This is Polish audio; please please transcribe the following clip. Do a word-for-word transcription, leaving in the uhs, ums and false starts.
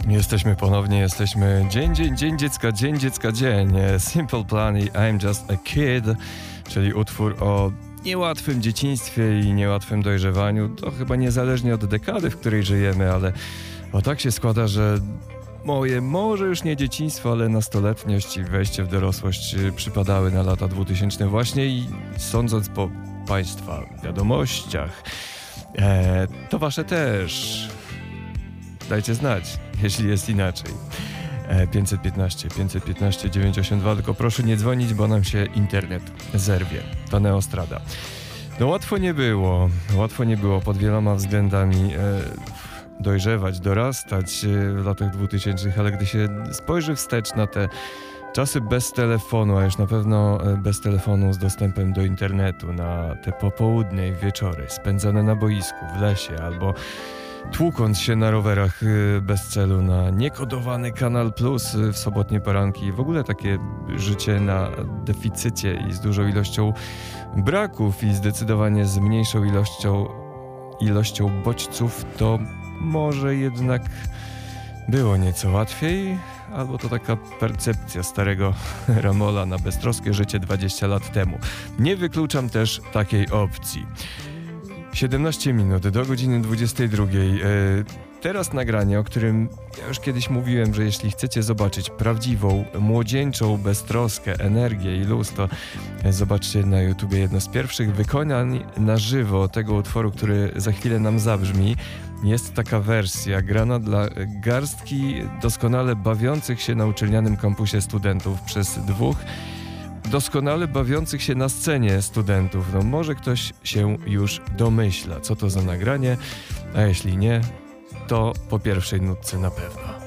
Jesteśmy ponownie, jesteśmy dzień, dzień, dzień dziecka, dzień dziecka, dzień. Simple Plan i I'm Just a Kid, czyli utwór o niełatwym dzieciństwie i niełatwym dojrzewaniu. To chyba niezależnie od dekady, w której żyjemy, ale o tak się składa, że moje może już nie dzieciństwo, ale nastoletniość i wejście w dorosłość przypadały na lata dwutysięczne właśnie i sądząc po Państwa wiadomościach, e, to Wasze też. Dajcie znać, jeśli jest inaczej. E, pięćset piętnaście, pięćset piętnaście, dziewięćset osiemdziesiąt dwa, tylko proszę nie dzwonić, bo nam się internet zerwie. To Neostrada. No łatwo nie było, łatwo nie było pod wieloma względami e, dojrzewać, dorastać e, w latach dwutysięcznych, ale gdy się spojrzy wstecz na te czasy bez telefonu, a już na pewno bez telefonu z dostępem do internetu, na te popołudnie i wieczory spędzane na boisku, w lesie albo tłukąc się na rowerach bez celu na niekodowany Kanal Plus w sobotnie poranki. W ogóle takie życie na deficycie i z dużą ilością braków i zdecydowanie z mniejszą ilością, ilością bodźców, to może jednak było nieco łatwiej, albo to taka percepcja starego Ramola na beztroskie życie dwadzieścia lat temu. Nie wykluczam też takiej opcji. siedemnaście minut do godziny dwudziestej drugiej. Teraz nagranie, o którym ja już kiedyś mówiłem, że jeśli chcecie zobaczyć prawdziwą, młodzieńczą beztroskę, energię i luz, to zobaczcie na YouTubie jedno z pierwszych wykonań na żywo tego utworu, który za chwilę nam zabrzmi. Jest taka wersja grana dla garstki doskonale bawiących się na uczelnianym kampusie studentów przez dwóch doskonale bawiących się na scenie studentów. No może ktoś się już domyśla, co to za nagranie, a jeśli nie, to po pierwszej nutce na pewno.